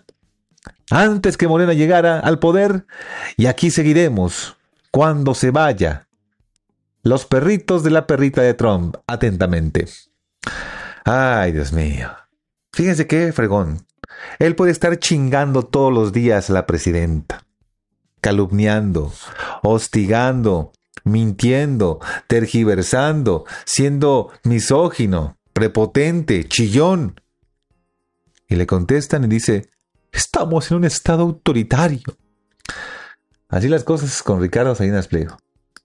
llegara al poder, y aquí seguiremos cuando se vaya. Los perritos de la perrita de Trump, atentamente. Ay, Dios mío. Fíjense qué fregón. Él puede estar chingando todos los días a la presidenta, calumniando, hostigando, mintiendo, tergiversando, siendo misógino, prepotente, chillón. Y le contestan y dice, estamos en un estado autoritario. Así las cosas con Ricardo Salinas Pliego.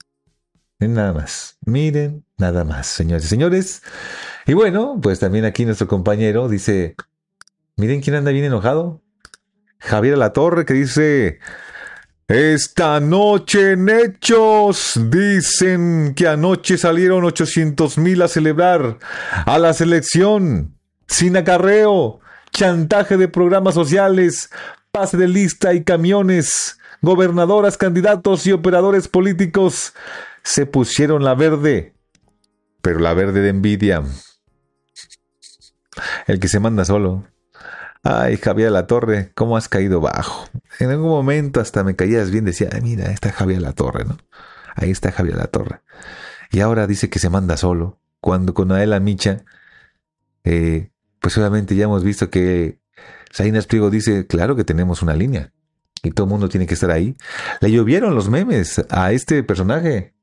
Miren nada más, señores y señores. Y bueno, pues también aquí nuestro compañero dice, miren quién anda bien enojado. Javier Alatorre, que dice, esta noche en Hechos dicen que anoche salieron 800,000 a celebrar a la selección, sin acarreo, chantaje de programas sociales, pase de lista y camiones, gobernadoras, candidatos y operadores políticos se pusieron la verde, pero la verde de envidia. El que se manda solo. Ay, Javier Latorre, ¿cómo has caído bajo? En algún momento hasta me caías bien, decía, "Ay, mira, ahí está Javier Latorre, ¿no? Ahí está Javier Latorre". Y ahora dice que se manda solo. Cuando con Adela Micha, pues obviamente ya hemos visto que Salinas Pliego dice, claro que tenemos una línea. Y todo el mundo tiene que estar ahí. Le llovieron los memes a este personaje.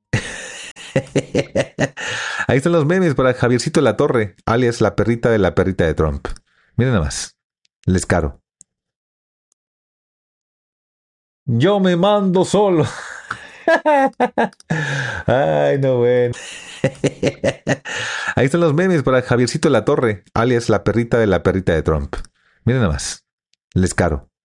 Ahí están los memes para Javiercito Latorre, alias la perrita de Trump. Miren nada más. Les caro. Yo me mando solo. Ay, no, bueno. Ahí están los memes para Javiercito Latorre, alias la perrita de Trump. Miren nada más. Les caro.